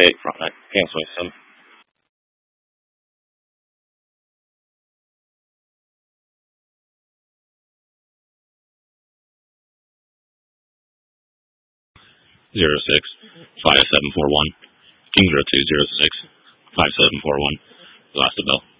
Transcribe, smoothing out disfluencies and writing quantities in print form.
take Frontline. Canceling some. 06-5741. King 0206-5741. Lost the bell.